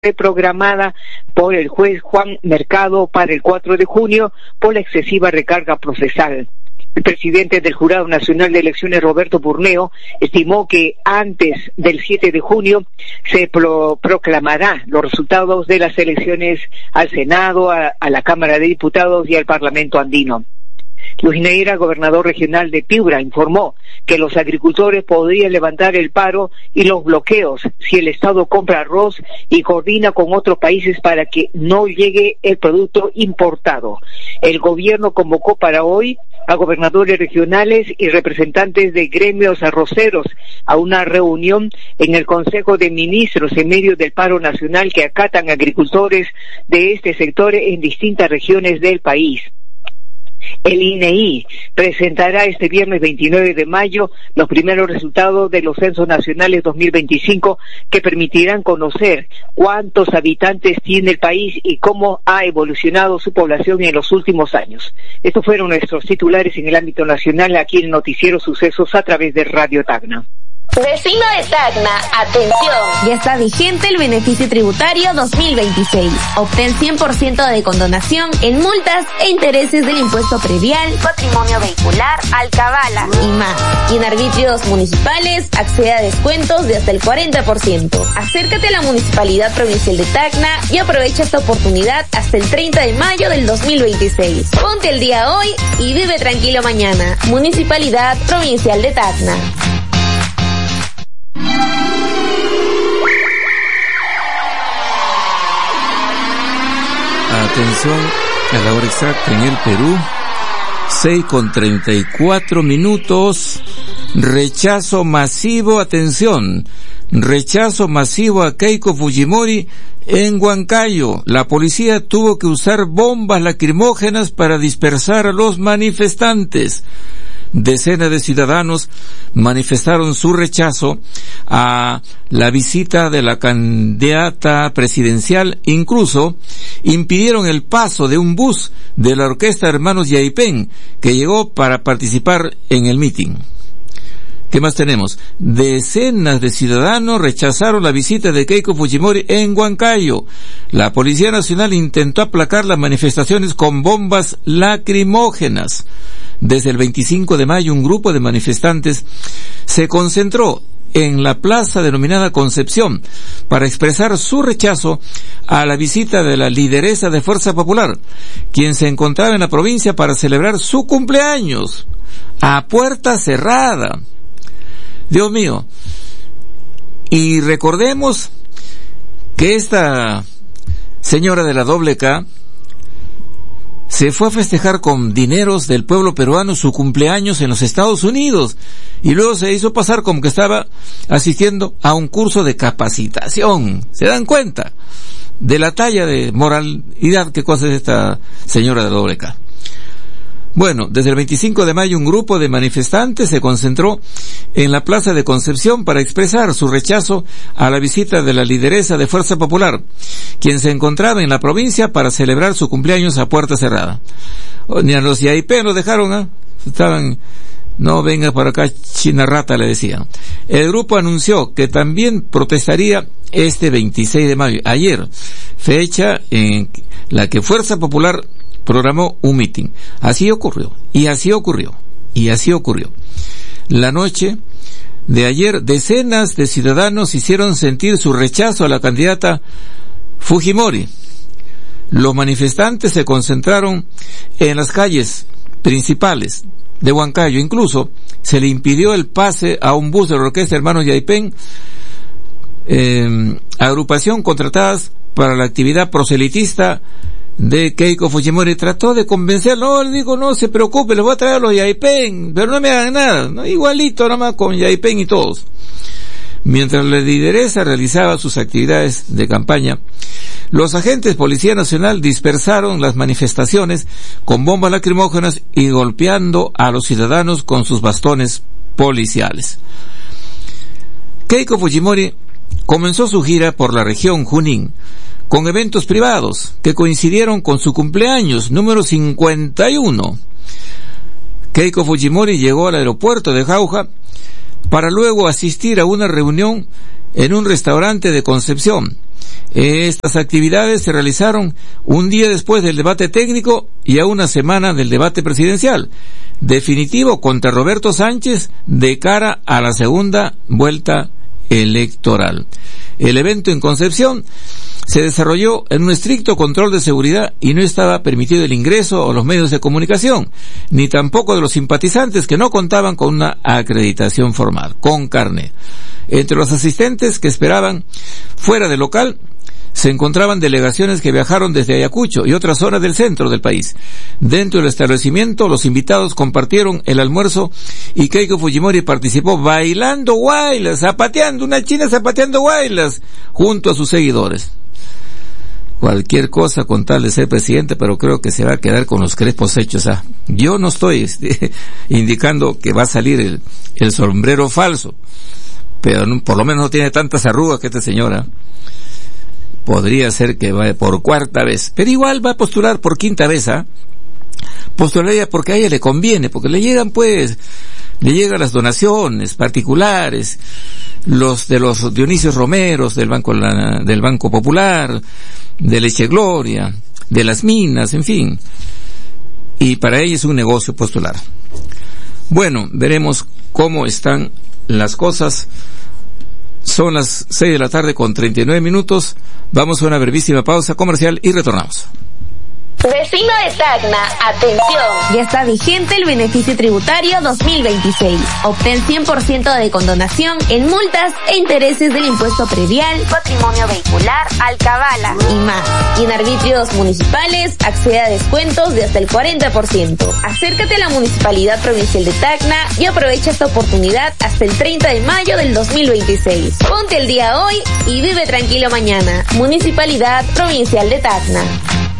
reprogramada por el juez Juan Mercado para el 4 de junio por la excesiva recarga procesal. El presidente del Jurado Nacional de Elecciones, Roberto Burneo, estimó que antes del 7 de junio se proclamará los resultados de las elecciones al Senado, a la Cámara de Diputados y al Parlamento andino. Luis Neira, gobernador regional de Piura, informó que los agricultores podrían levantar el paro y los bloqueos si el Estado compra arroz y coordina con otros países para que no llegue el producto importado. El gobierno convocó para hoy a gobernadores regionales y representantes de gremios arroceros a una reunión en el Consejo de Ministros en medio del paro nacional que acatan agricultores de este sector en distintas regiones del país. El INEI presentará este viernes 29 de mayo los primeros resultados de los censos nacionales 2025 que permitirán conocer cuántos habitantes tiene el país y cómo ha evolucionado su población en los últimos años. Estos fueron nuestros titulares en el ámbito nacional aquí en el noticiero Sucesos a través de Radio Tacna. Vecino de Tacna, atención. Ya está vigente el beneficio tributario 2026. Obtén 100% de condonación en multas e intereses del impuesto predial, patrimonio vehicular, alcabala y más. Y en arbitrios municipales accede a descuentos de hasta el 40%. Acércate a la Municipalidad Provincial de Tacna y aprovecha esta oportunidad hasta el 30 de mayo del 2026. Ponte el día hoy y vive tranquilo mañana. Municipalidad Provincial de Tacna. Atención a la hora exacta en el Perú, 6:34. Rechazo masivo, atención, rechazo masivo a Keiko Fujimori en Huancayo. La policía tuvo que usar bombas lacrimógenas para dispersar a los manifestantes. Decenas de ciudadanos manifestaron su rechazo a la visita de la candidata presidencial, incluso impidieron el paso de un bus de la Orquesta Hermanos Yaipén que llegó para participar en el mitin. ¿Qué más tenemos? Decenas de ciudadanos rechazaron la visita de Keiko Fujimori en Huancayo. La Policía Nacional intentó aplacar las manifestaciones con bombas lacrimógenas. Desde el 25 de mayo, un grupo de manifestantes se concentró en la plaza denominada Concepción para expresar su rechazo a la visita de la lideresa de Fuerza Popular, quien se encontraba en la provincia para celebrar su cumpleaños a puerta cerrada. Dios mío. Y recordemos que esta señora de la doble K se fue a festejar con dineros del pueblo peruano su cumpleaños en los Estados Unidos y luego se hizo pasar como que estaba asistiendo a un curso de capacitación. ¿Se dan cuenta de la talla de moralidad que cosa es esta señora de doble K? Bueno, desde el 25 de mayo un grupo de manifestantes se concentró en la plaza de Concepción para expresar su rechazo a la visita de la lideresa de Fuerza Popular, quien se encontraba en la provincia para celebrar su cumpleaños a puerta cerrada. Ni a los Yaipén lo dejaron, estaban, no venga para acá, china rata, le decían. El grupo anunció que también protestaría este 26 de mayo, ayer, fecha en la que Fuerza Popular programó un mitin. Así ocurrió. La noche de ayer, decenas de ciudadanos hicieron sentir su rechazo a la candidata Fujimori. Los manifestantes se concentraron en las calles principales de Huancayo. Incluso se le impidió el pase a un bus de la Orquesta Hermanos Yaipén, agrupación contratadas para la actividad proselitista de Keiko Fujimori. Trató de convencerlo, le digo, no se preocupe, les voy a traer a los Yaipén, pero no me hagan nada, ¿no? Igualito nomás con Yaipén y todos. Mientras la lideresa realizaba sus actividades de campaña, los agentes Policía Nacional dispersaron las manifestaciones con bombas lacrimógenas y golpeando a los ciudadanos con sus bastones policiales. Keiko Fujimori comenzó su gira por la región Junín con eventos privados que coincidieron con su cumpleaños número 51. Keiko Fujimori llegó al aeropuerto de Jauja para luego asistir a una reunión en un restaurante de Concepción. Estas actividades se realizaron un día después del debate técnico y a una semana del debate presidencial, definitivo contra Roberto Sánchez de cara a la segunda vuelta electoral. El evento en Concepción se desarrolló en un estricto control de seguridad y no estaba permitido el ingreso a los medios de comunicación, ni tampoco de los simpatizantes que no contaban con una acreditación formal, con carnet. Entre los asistentes que esperaban fuera del local se encontraban delegaciones que viajaron desde Ayacucho y otras zonas del centro del país. Dentro del establecimiento, los invitados compartieron el almuerzo y Keiko Fujimori participó bailando guaylas, zapateando, una china zapateando guaylas, junto a sus seguidores. Cualquier cosa con tal de ser presidente, pero creo que se va a quedar con los crespos hechos. Yo no estoy indicando que va a salir el sombrero falso, pero por lo menos no tiene tantas arrugas que esta señora. Podría ser que vaya por cuarta vez, pero igual va a postular por quinta vez, postularía porque a ella le conviene, porque le llegan las donaciones particulares, los de los Dionisio Romeros del Banco Popular, de Leche Gloria, de las minas, en fin. Y para ella es un negocio postular. Bueno, veremos cómo están las cosas. Son las 6 de la tarde con 39 minutos. Vamos a una brevísima pausa comercial y retornamos. Vecino de Tacna, atención. Ya está vigente el beneficio tributario 2026. Obtén 100% de condonación en multas e intereses del impuesto predial, patrimonio vehicular, alcabala y más. Y en arbitrios municipales accede a descuentos de hasta el 40%. Acércate a la Municipalidad Provincial de Tacna y aprovecha esta oportunidad hasta el 30 de mayo del 2026. Ponte el día hoy y vive tranquilo mañana. Municipalidad Provincial de Tacna.